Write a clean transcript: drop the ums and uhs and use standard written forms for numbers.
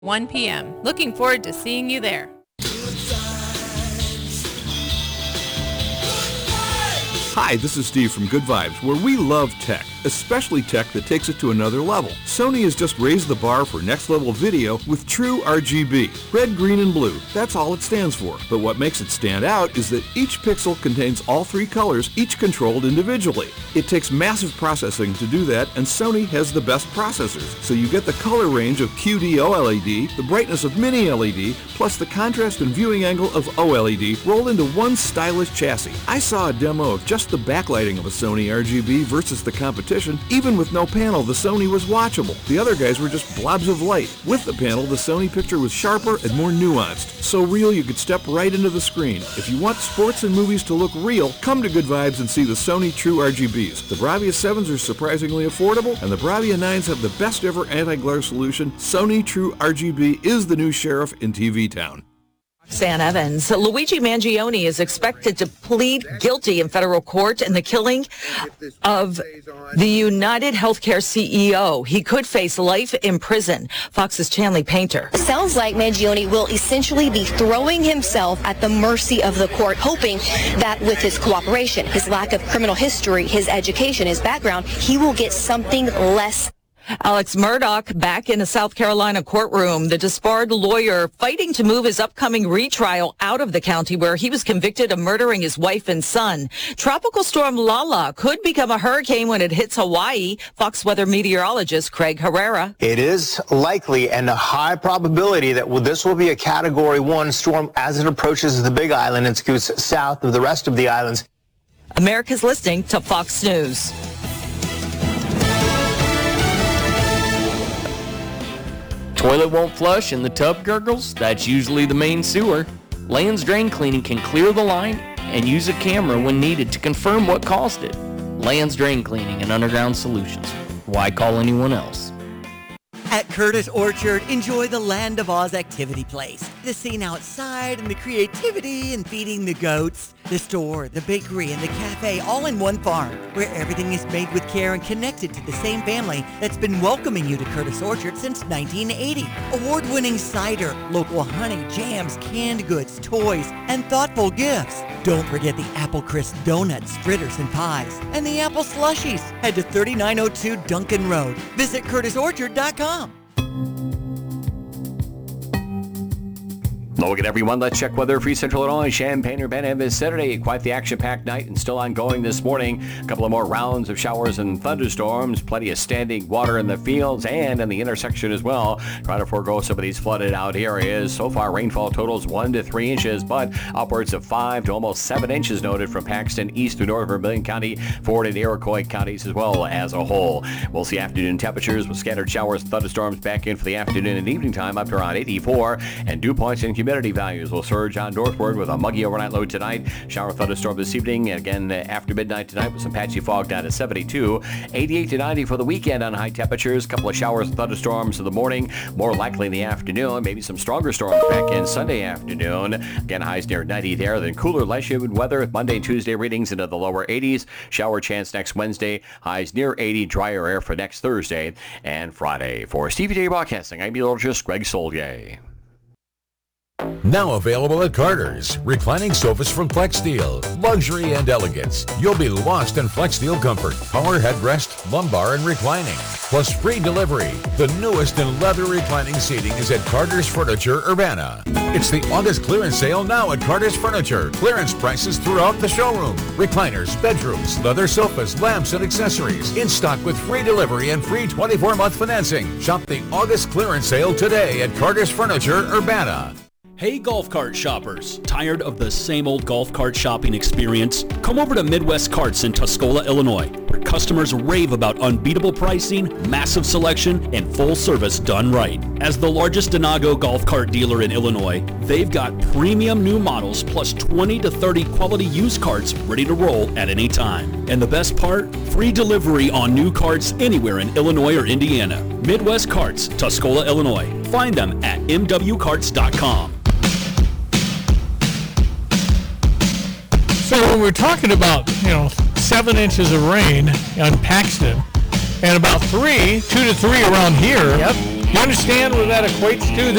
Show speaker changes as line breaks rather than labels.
1 p.m. Looking forward to seeing you there.
Hi, this is Steve from Good Vibes, where we love tech, especially tech that takes it to another level. Sony has just raised the bar for next-level video with True RGB. Red, green, and blue. That's all it stands for. But what makes it stand out is that each pixel contains all three colors, each controlled individually. It takes massive processing to do that, and Sony has the best processors. So you get the color range of QD OLED, the brightness of Mini LED, plus the contrast and viewing angle of OLED rolled into one stylish chassis. I saw a demo of just the backlighting of a Sony RGB versus the competition. Even with no panel, the Sony was watchable. The other guys were just blobs of light. With the panel, the Sony picture was sharper and more nuanced. So real you could step right into the screen. If you want sports and movies to look real, come to Good Vibes and see the Sony True RGBs. The Bravia 7s are surprisingly affordable, and the Bravia 9s have the best ever anti-glare solution. Sony True RGB is the new sheriff in TV Town.
San Evans. Luigi Mangione is expected to plead guilty in federal court in the killing of the United Healthcare CEO. He could face life in prison. Fox's Chanley Painter.
Sounds like Mangione will essentially be throwing himself at the mercy of the court, hoping that with his cooperation, his lack of criminal history, his education, his background, he will get something less.
Alex Murdaugh back in a South Carolina courtroom. The disbarred lawyer fighting to move his upcoming retrial out of the county where he was convicted of murdering his wife and son. Tropical storm Lala could become a hurricane when it hits Hawaii. Fox weather meteorologist Craig Herrera.
It is likely and a high probability that this will be a Category 1 storm as it approaches the Big Island and scoots south of the rest of the islands.
America's listening to Fox News.
Toilet won't flush and the tub gurgles? That's usually the main sewer. Land's Drain Cleaning can clear the line and use a camera when needed to confirm what caused it. Land's Drain Cleaning and Underground Solutions. Why call anyone else?
At Curtis Orchard, enjoy the Land of Oz activity place. The scene outside and the creativity and feeding the goats. The store, the bakery, and the cafe all in one farm, where everything is made with care and connected to the same family that's been welcoming you to Curtis Orchard since 1980. Award-winning cider, local honey, jams, canned goods, toys, and thoughtful gifts. Don't forget the Apple Crisp donuts, fritters, and pies, and the apple slushies. Head to 3902 Duncan Road. Visit curtisorchard.com.
Hello again, everyone. Let's check weather for Central Illinois, Champaign, Urbana, this Saturday. Quite the action-packed night and still ongoing this morning. A couple of more rounds of showers and thunderstorms. Plenty of standing water in the fields and in the intersection as well. Try to forego some of these flooded out areas. So far, rainfall totals 1 to 3 inches, but upwards of 5 to almost 7 inches noted from Paxton east to north Vermilion County, Ford and Iroquois counties as well as a whole. We'll see afternoon temperatures with scattered showers and thunderstorms back in for the afternoon and evening time up to around 84, and dew points and humidity values will surge on northward with a muggy overnight low tonight. Shower thunderstorm this evening, again after midnight tonight with some patchy fog down to 72. 88 to 90 for the weekend on high temperatures. Couple of showers and thunderstorms in the morning, more likely in the afternoon. Maybe some stronger storms back in Sunday afternoon. Again, highs near 90 there. Then cooler, less humid weather with Monday and Tuesday readings into the lower 80s. Shower chance next Wednesday. Highs near 80. Drier air for next Thursday and Friday. For Stevie J Broadcasting, I'm meteorologist Greg Solier.
Now available at Carter's. Reclining sofas from Flex Steel. Luxury and elegance. You'll be lost in Flex Steel comfort. Power headrest, lumbar, and reclining. Plus free delivery. The newest in leather reclining seating is at Carter's Furniture, Urbana. It's the August clearance sale now at Carter's Furniture. Clearance prices throughout the showroom. Recliners, bedrooms, leather sofas, lamps, and accessories. In stock with free delivery and free 24-month financing. Shop the August clearance sale today at Carter's Furniture, Urbana.
Hey golf cart shoppers, tired of the same old golf cart shopping experience? Come over to Midwest Carts in Tuscola, Illinois, where customers rave about unbeatable pricing, massive selection, and full service done right. As the largest Denago golf cart dealer in Illinois, they've got premium new models plus 20 to 30 quality used carts ready to roll at any time. And the best part? Free delivery on new carts anywhere in Illinois or Indiana. Midwest Carts, Tuscola, Illinois. Find them at mwcarts.com.
So when we're talking about, 7 inches of rain on Paxton and about 2 to 3 around here, You understand what that equates to?